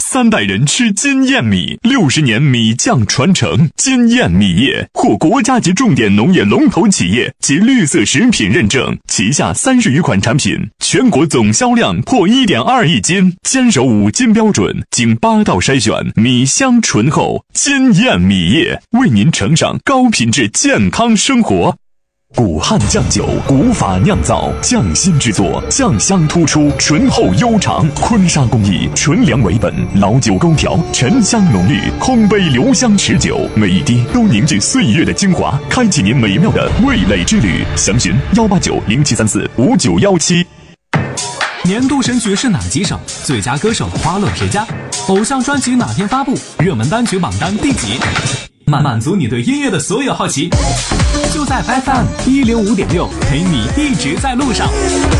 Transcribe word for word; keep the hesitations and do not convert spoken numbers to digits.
三代人吃金燕米，六十年米酱传承。金燕米业获国家级重点农业龙头企业及绿色食品认证，旗下三十余款产品，全国总销量破 一点二亿斤，坚守五金标准，经八道筛选，米香醇厚。金燕米业为您呈上高品质健康生活。古汉酱酒，古法酿造，匠心制作，酱香突出，醇厚悠长。坤沙工艺，纯粮为本，老酒勾调，沉香浓郁，烘焙留香持久，每一滴都凝聚岁月的精华，开启您美妙的味蕾之旅。详询幺八九零七三四五九幺七。 年度神曲是哪几首？最佳歌手花落谁家？偶像专辑哪天发布？热门单曲榜单第几？满满足你对音乐的所有好奇，就在 F M 一零五点六，陪你一直在路上。